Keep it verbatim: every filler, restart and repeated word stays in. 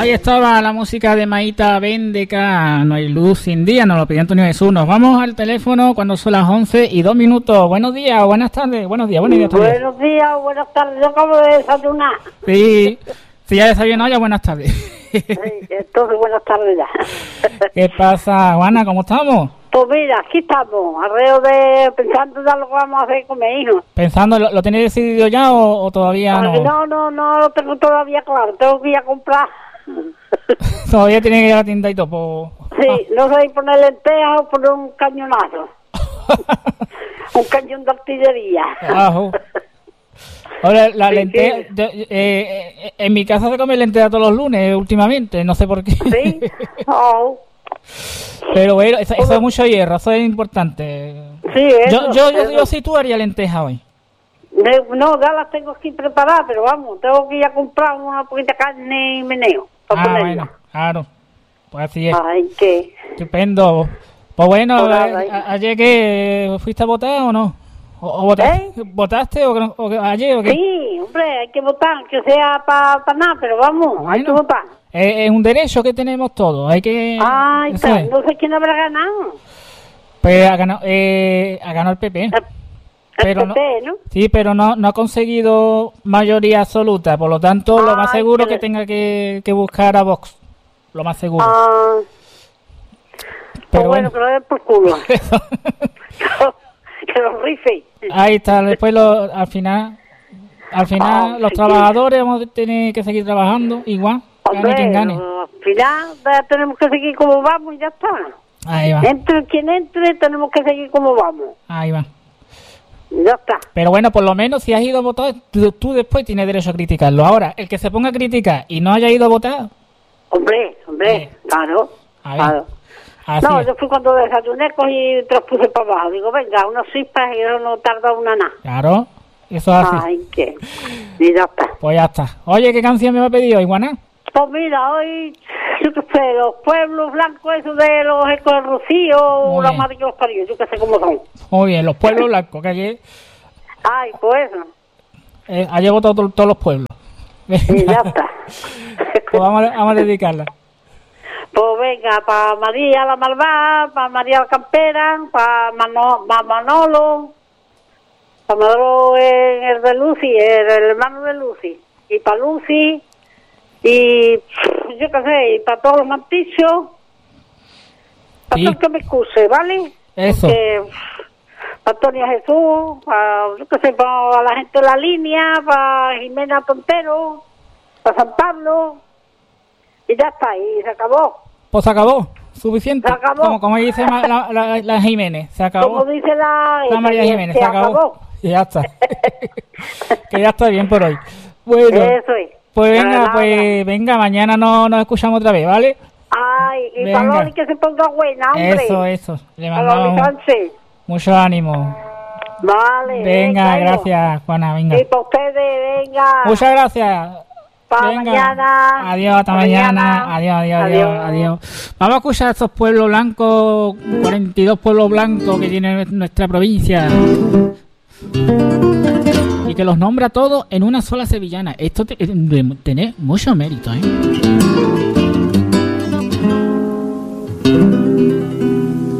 Ahí estaba la música de Maita Bendeca, No hay luz sin día, nos lo pidió Antonio Jesús. Nos vamos al teléfono cuando son las once y dos minutos. Buenos días o buenas tardes. Buenos días, buenos días. Buenos días o buenas tardes. Yo acabo de desayunar. Sí, si ya desayunó, ya buenas tardes. Sí, entonces buenas tardes ya. ¿Qué pasa, Juana? ¿Cómo estamos? Pues mira, aquí estamos, alrededor de pensando ya lo que vamos a hacer con mi hijo. ¿Pensando, lo, lo tenéis decidido ya o, o todavía no? No, no, no lo tengo todavía claro, tengo que ir a comprar. Todavía tiene que ir a la tienda y todo. Sí, ah. no sé si poner lentejas o poner un cañonazo. Un cañón de artillería. Abajo. Ahora, la Sí, lenteja, sí. de- eh, eh, en mi casa se come lenteja todos los lunes últimamente, no sé por qué. Sí, oh, Pero bueno, eso, eso es mucho hierro, eso es importante. sí, Yo, eso, yo, yo, eso. yo sí tú haría lenteja hoy. Ne- No, ya las tengo aquí preparadas, pero vamos, tengo que ir a comprar una poquita de carne y meneo. Para Ah, ponerla. bueno, claro. Pues así es. Ay, qué. Estupendo. Pues bueno, Pues nada, eh, a- ayer que fuiste a votar o no? ¿O, o votaste, ¿Eh? votaste o, que no- o que- ayer o qué? Sí, hombre, hay que votar, que sea para pa nada, pero vamos, hay que Bueno. votar. Eh, es un derecho que tenemos todos, hay que... Ay, eso pero es. no sé quién habrá ganado. Pues ha ganado, eh, ha ganado el P P. El, Pero el no- P P, ¿no? Sí, pero no, no ha conseguido mayoría absoluta, por lo tanto, lo más Ay, seguro que- que tenga que, que buscar a Vox. Lo más seguro. Ah, Pero pues bueno, bueno. que lo den por culo. Que lo rife. Ahí está, después lo, al final, al final Ah, los sí. trabajadores vamos a tener que seguir trabajando igual, gane Hombre, quien gane. al final ya tenemos que seguir como vamos y ya está. Ahí va, Entre quien entre, tenemos que seguir como vamos. ahí va. Ya está. Pero bueno, por lo menos si has ido a votar, tú, tú después tienes derecho a criticarlo. Ahora, el que se ponga a criticar y no haya ido a votar, Hombre, hombre, Eh. claro. a ver, claro. así No, es. yo fui cuando desayuné, cogí y te los puse para abajo. Digo, venga, unas chispas y eso no tarda una nada. Claro, eso es así. Ay, qué. Y ya está. Pues ya está. Oye, ¿qué canción me va a pedir hoy, Juana? Pues mira, hoy, yo qué sé, los pueblos blancos, esos de los ecos de Rocío, Muy la bien. madre que los parió, yo qué sé cómo son. Muy bien, los pueblos blancos, que ayer, Ay, pues eso. eh, ayer votado to- todos los pueblos. Y ya está. Pues vamos a, vamos a dedicarla. Pues venga, para María la Malvada, para María la Campera, para Mano, pa Manolo, para Manolo el, el de Lucy, el, el hermano de Lucy, y para Lucy, y pff, yo qué sé, y para todos los mantichos, para Sí. todo el que me excuse, ¿vale? Eso. Porque, pff, para Antonia Jesús, para, yo qué sé, para la gente de la línea, para Jimena Tontero, para San Pablo, y ya está, y se acabó. Pues se acabó, suficiente. Se acabó. Como, como dice ma- la, la, la Jiménez, se acabó. Como dice la, La María Jiménez, se acabó. Y ya está. acabó. Que ya está bien por hoy. Bueno, Eso es. pues venga, Nada. pues venga, mañana no, nos escuchamos otra vez, ¿vale? Ay, y Venga. para Loli que se ponga buena, hombre. Eso, eso. Le A Loli mandamos Sánchez. mucho ánimo. Vale. Venga, hijo. gracias, Juana, venga. Y para ustedes, venga. Muchas gracias. Para Venga. mañana. Adiós, hasta Pa' mañana. Adiós, adiós, adiós, adiós. Vamos a escuchar a estos pueblos blancos, cuarenta y dos pueblos blancos que tiene nuestra provincia. Y que los nombra todos en una sola sevillana. Esto te- tiene mucho mérito, ¿eh?